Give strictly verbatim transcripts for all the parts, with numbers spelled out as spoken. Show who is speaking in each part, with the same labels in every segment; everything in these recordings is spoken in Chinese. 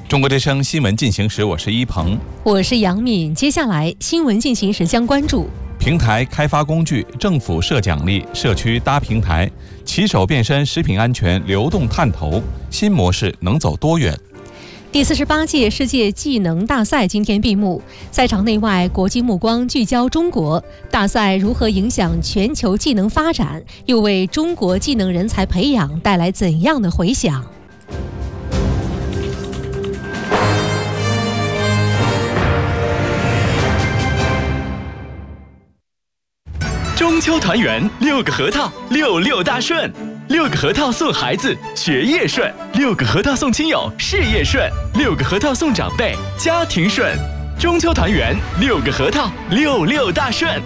Speaker 1: 中国之声新闻进行时，我是一鹏，
Speaker 2: 我是杨敏。接下来新闻进行时将关注：
Speaker 1: 平台开发工具，政府设奖励，社区搭平台，骑手变身食品安全流动探头，新模式能走多远？
Speaker 2: 第四十八届世界技能大赛今天闭幕，赛场内外国际目光聚焦中国，大赛如何影响全球技能发展，又为中国技能人才培养带来怎样的回响？
Speaker 3: 中秋团圆，六个核桃，六六大顺。六个核桃送孩子，学业顺；六个核桃送亲友，事业顺；六个核桃送长辈，家庭顺。中秋团圆，六个核桃，六六大顺。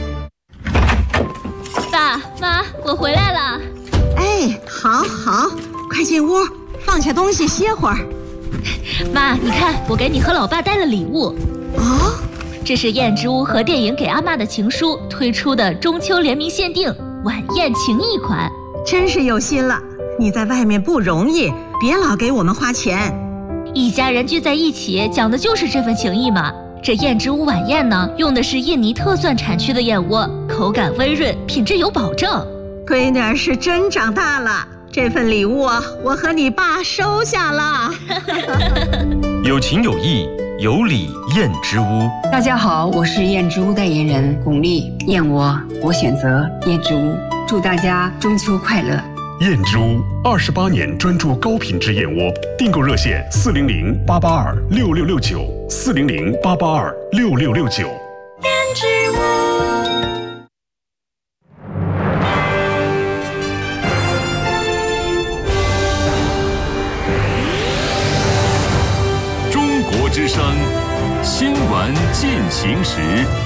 Speaker 4: 爸妈，我回来了。
Speaker 5: 哎，好好，快进屋，放下东西歇会儿。
Speaker 4: 妈，你看，我给你和老爸带了礼物。
Speaker 5: 哦，
Speaker 4: 这是燕之屋和电影给阿嬷的情书推出的中秋联名限定晚宴情谊款。
Speaker 5: 真是有心了，你在外面不容易，别老给我们花钱。
Speaker 4: 一家人聚在一起，讲的就是这份情谊嘛。这燕之屋晚宴呢，用的是印尼特蒜产区的燕窝，口感温润，品质有保证。
Speaker 5: 闺女儿是真长大了，这份礼物我和你爸收下了。
Speaker 3: 有情有义，有礼燕之屋。
Speaker 6: 大家好，我是燕之屋代言人巩俐。燕窝，我选择燕之屋。祝大家中秋快乐！
Speaker 7: 燕之屋二十八年专注高品质燕窝，订购热线四零零八八二六六六九四零零八八二六六六九。
Speaker 4: 燕之屋。
Speaker 3: 中国之声新闻进行时。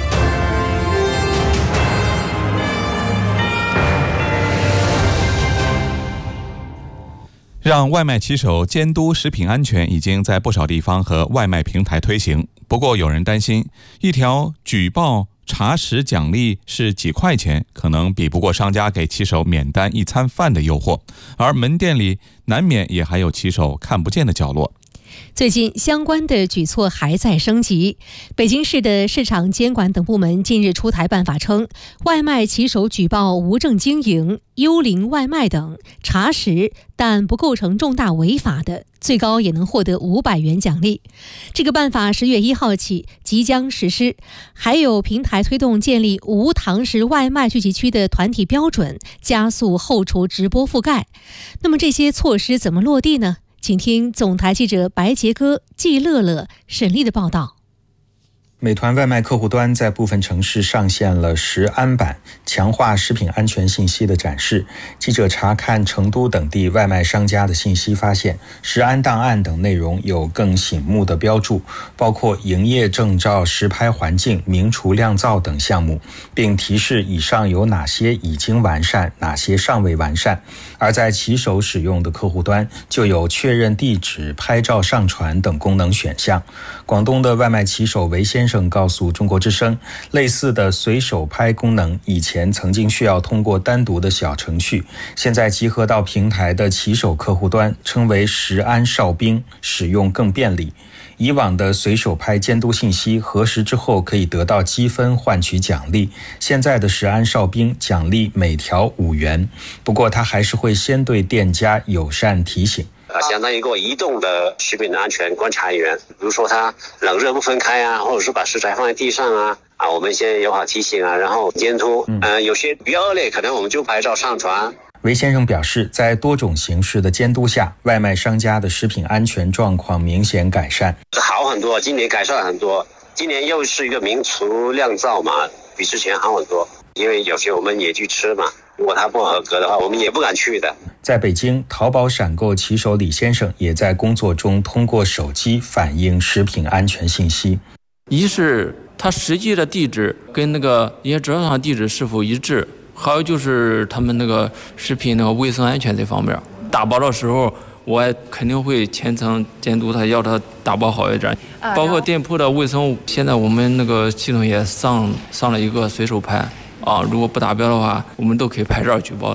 Speaker 1: 让外卖骑手监督食品安全已经在不少地方和外卖平台推行。不过有人担心，一条举报查实奖励是几块钱，可能比不过商家给骑手免单一餐饭的诱惑，而门店里难免也还有骑手看不见的角落。
Speaker 2: 最近相关的举措还在升级。北京市的市场监管等部门近日出台办法称，外卖骑手举报无证经营、幽灵外卖等查实但不构成重大违法的，最高也能获得五百元奖励。这个办法十月一号起即将实施。还有平台推动建立无堂食外卖聚集区的团体标准，加速后厨直播覆盖。那么这些措施怎么落地呢？请听总台记者白杰哥、季乐乐、沈丽的报道。
Speaker 8: 美团外卖客户端在部分城市上线了食安版，强化食品安全信息的展示。记者查看成都等地外卖商家的信息发现，食安档案等内容有更醒目的标注，包括营业证照、实拍环境、明厨亮灶等项目，并提示以上有哪些已经完善，哪些尚未完善。而在骑手使用的客户端，就有确认地址、拍照上传等功能选项。广东的外卖骑手韦先生告诉中国之声，类似的随手拍功能以前曾经需要通过单独的小程序，现在集合到平台的骑手客户端，称为食安哨兵，使用更便利。以往的随手拍监督信息核实之后可以得到积分换取奖励，现在的食安哨兵奖励每条五元，不过它还是会先对店家友善提醒。
Speaker 9: 呃，相当于一个移动的食品安全观察员，比如说它冷热不分开啊，或者是把食材放在地上啊，啊，我们先友好提醒啊，然后监督。呃，有些比较恶劣，可能我们就拍照上传。
Speaker 8: 韦先生表示，在多种形式的监督下，外卖商家的食品安全状况明显改善，
Speaker 9: 好很多，今年改善很多。今年又是一个明厨亮灶嘛，比之前好很多。因为有些我们也去吃嘛，如果它不合格的话，我们也不敢去的。
Speaker 8: 在北京，淘宝闪购骑手李先生也在工作中通过手机反映食品安全信息。
Speaker 10: 一是它实际的地址跟那个营业执照上地址是否一致，还有就是他们那个食品那个卫生安全这方面。打包的时候，我肯定会全程监督他，要他打包好一点。包括店铺的卫生，现在我们那个系统也上上了一个随手拍。啊，如果不达标的话，我们都可以拍照举报的。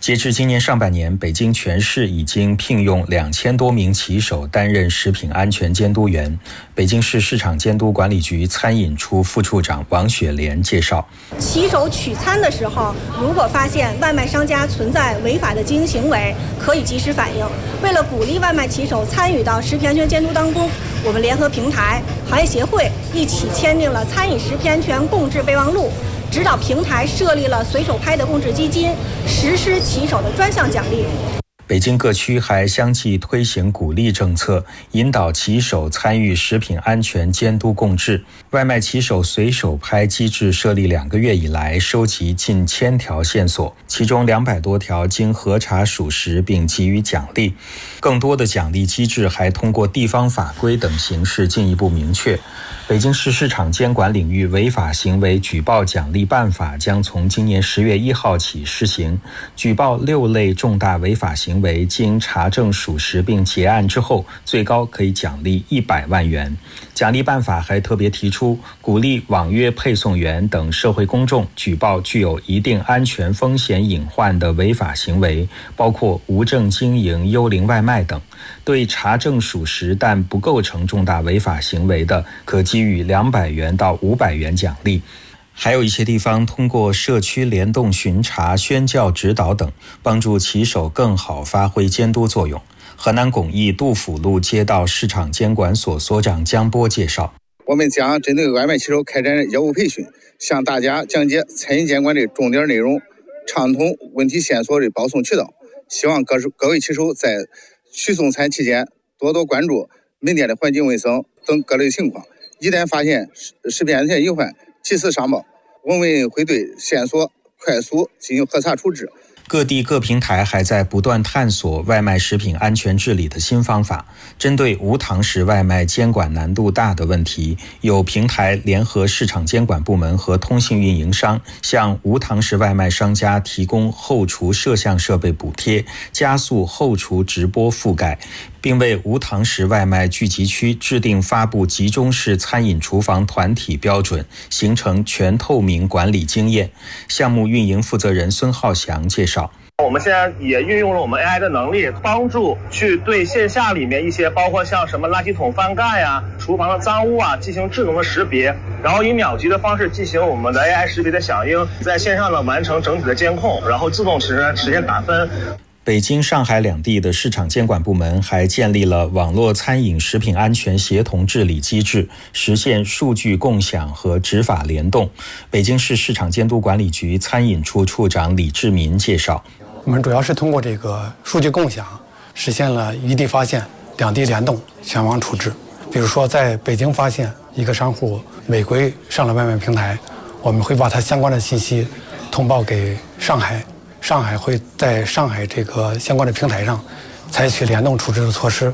Speaker 8: 截至今年上半年，北京全市已经聘用两千多名骑手担任食品安全监督员。北京市市场监督管理局餐饮处副处长王雪莲介绍，
Speaker 11: 骑手取餐的时候，如果发现外卖商家存在违法的经营行为，可以及时反映。为了鼓励外卖骑手参与到食品安全监督当中，我们联合平台、行业协会一起签订了餐饮食品安全共治备忘录，指导平台设立了随手拍的共治基金，实施骑手的专项奖励。
Speaker 8: 北京各区还相继推行鼓励政策，引导骑手参与食品安全监督共治。外卖骑手随手拍机制设立两个月以来，收集近千条线索，其中两百多条经核查属实并给予奖励。更多的奖励机制还通过地方法规等形式进一步明确。北京市市场监管领域违法行为举报奖励办法将从今年十月一号起施行。举报六类重大违法行为，经查证属实并结案之后，最高可以奖励一百万元。奖励办法还特别提出，鼓励网约配送员等社会公众举报具有一定安全风险隐患的违法行为，包括无证经营幽灵外卖等。对查证属实但不构成重大违法行为的，可给予两百元到五百元奖励。还有一些地方通过社区联动巡查、宣教指导等，帮助骑手更好发挥监督作用。河南巩义杜甫路街道市场监管所所长江波介绍，
Speaker 12: 我们将针对外卖骑手开展业务培训，向大家讲解餐饮监管的重点内容，畅通问题线索的保送渠道。希望各各位骑手在取送餐期间多多关注门店的环境卫生等各类情况，一旦发现食品安全隐患，及时上报，我们会对线索快速进行核查处置。
Speaker 8: 各地各平台还在不断探索外卖食品安全治理的新方法。针对无堂食外卖监管难度大的问题，有平台联合市场监管部门和通信运营商，向无堂食外卖商家提供后厨摄像设备补贴，加速后厨直播覆盖，并为无堂食外卖聚集区制定发布集中式餐饮厨房团体标准，形成全透明管理经验。项目运营负责人孙浩翔介绍，
Speaker 13: 我们现在也运用了我们 A I 的能力，帮助去对线下里面一些包括像什么垃圾桶翻盖啊、厨房的脏污啊进行智能的识别，然后以秒级的方式进行我们的 A I 识别的响应，在线上呢完成整体的监控，然后自动实实现打分。
Speaker 8: 北京、上海两地的市场监管部门还建立了网络餐饮食品安全协同治理机制，实现数据共享和执法联动。北京市市场监督管理局餐饮处处长李志民介绍，
Speaker 14: 我们主要是通过这个数据共享，实现了一地发现、两地联动、全网处置。比如说，在北京发现一个商户违规上了外卖平台，我们会把它相关的信息通报给上海。上海会在上海这个相关的平台上采取联动处置的措施。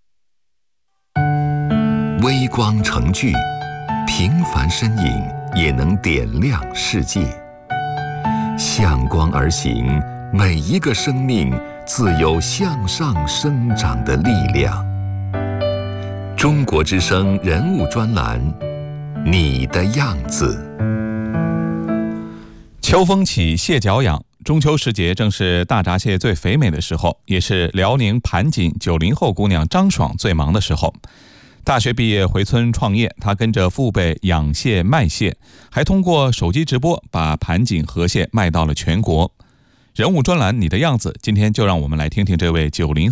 Speaker 15: 微光成炬，平凡身影也能点亮世界。向光而行，每一个生命自有向上生长的力量。中国之声人物专栏，你的样子。
Speaker 1: 秋风起，蟹脚痒。中秋时节正是大闸蟹最肥美的时候，也是辽宁盘锦九零后姑娘张爽最忙的时候。大学毕业回村创业，她跟着父辈养蟹卖蟹，还通过手机直播把盘锦河蟹卖到了全国。人物专栏你的样子，今天就让我们来听听这位九零